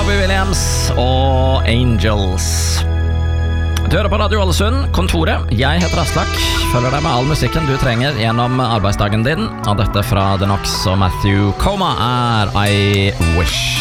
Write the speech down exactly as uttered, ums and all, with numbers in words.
Robbie Williams og Angels. Du hører på Radio Ålesund, Kontoret. Jeg heter Aslak. Følger deg med all musikken du trenger gjennom arbeidsdagen din. Og dette fra The Knox og Matthew Coma er I Wish.